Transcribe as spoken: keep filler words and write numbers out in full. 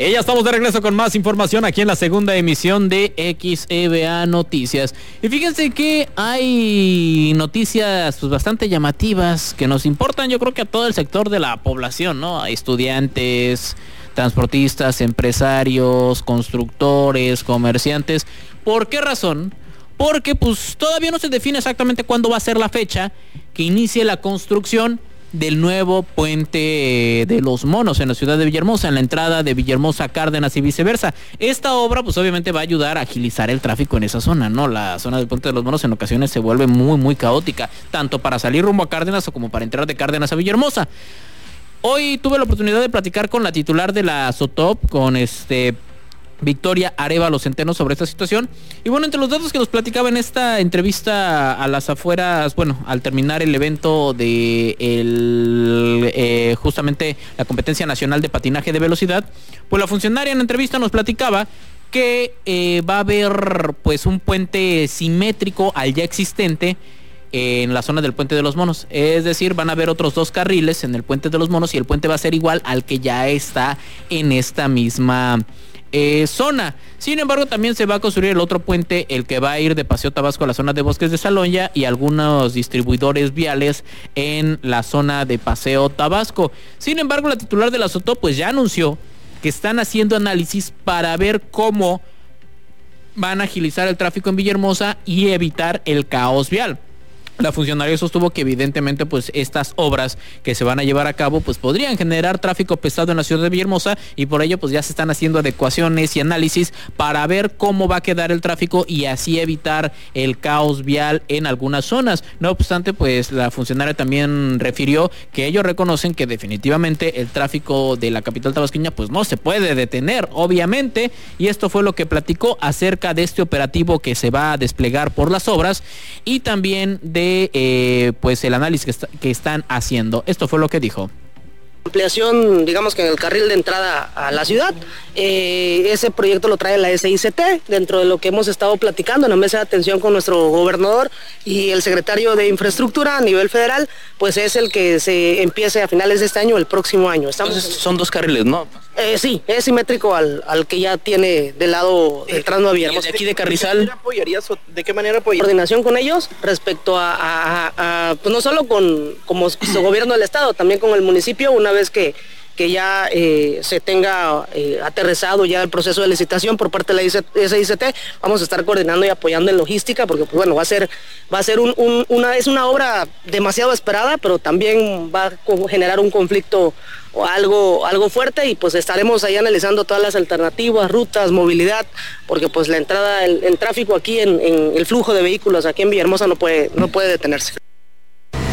Y ya estamos de regreso con más información aquí en la segunda emisión de X E B A Noticias. Y fíjense que hay noticias pues bastante llamativas que nos importan, yo creo que a todo el sector de la población, ¿no? A estudiantes, transportistas, empresarios, constructores, comerciantes. ¿Por qué razón? Porque pues todavía no se define exactamente cuándo va a ser la fecha que inicie la construcción del nuevo puente de los Monos en la ciudad de Villahermosa, en la entrada de Villahermosa a Cárdenas y viceversa. Esta obra pues obviamente va a ayudar a agilizar el tráfico en esa zona, ¿no? La zona del puente de los Monos en ocasiones se vuelve muy muy caótica, tanto para salir rumbo a Cárdenas o como para entrar de Cárdenas a Villahermosa. Hoy tuve la oportunidad de platicar con la titular de la SOTOP, con este Victoria Arévalo Centeno, sobre esta situación. Y bueno, entre los datos que nos platicaba en esta entrevista a las afueras, bueno, al terminar el evento de el, eh, justamente la competencia nacional de patinaje de velocidad, pues la funcionaria en la entrevista nos platicaba que eh, va a haber pues un puente simétrico al ya existente en la zona del puente de los Monos, es decir, van a haber otros dos carriles en el puente de los Monos y el puente va a ser igual al que ya está en esta misma Eh, zona. Sin embargo, también se va a construir el otro puente, el que va a ir de Paseo Tabasco a la zona de Bosques de Salonya, y algunos distribuidores viales en la zona de Paseo Tabasco. Sin embargo, la titular de la SOTOP pues ya anunció que están haciendo análisis para ver cómo van a agilizar el tráfico en Villahermosa y evitar el caos vial. La funcionaria sostuvo que evidentemente pues estas obras que se van a llevar a cabo pues podrían generar tráfico pesado en la ciudad de Villahermosa, y por ello pues ya se están haciendo adecuaciones y análisis para ver cómo va a quedar el tráfico y así evitar el caos vial en algunas zonas. No obstante, pues la funcionaria también refirió que ellos reconocen que definitivamente el tráfico de la capital tabasqueña pues no se puede detener, obviamente, y esto fue lo que platicó acerca de este operativo que se va a desplegar por las obras y también de Eh, pues el análisis que, está, que están haciendo. Esto fue lo que dijo. Ampliación, digamos que en el carril de entrada a la ciudad, eh, ese proyecto lo trae la S I C T, dentro de lo que hemos estado platicando en la mesa de atención con nuestro gobernador y el secretario de Infraestructura a nivel federal, pues es el que se empiece a finales de este año o el próximo año. Estamos Entonces, son dos carriles, ¿no? Eh, sí, es simétrico al, al que ya tiene del lado entrando a Villahermosa. ¿De aquí de Carrizal? ¿De qué manera apoyarías? Coordinación con ellos respecto a, a, a, a pues no solo con como su gobierno del estado, también con el municipio, una vez que, que ya eh, se tenga eh, aterrizado ya el proceso de licitación por parte de la S I C T, vamos a estar coordinando y apoyando en logística, porque pues, bueno, va a ser, va a ser un, un, una, es una obra demasiado esperada, pero también va a generar un conflicto o algo, algo fuerte, y pues estaremos ahí analizando todas las alternativas, rutas, movilidad, porque pues la entrada, el, el tráfico aquí en, en el flujo de vehículos aquí en Villahermosa no puede, no puede detenerse.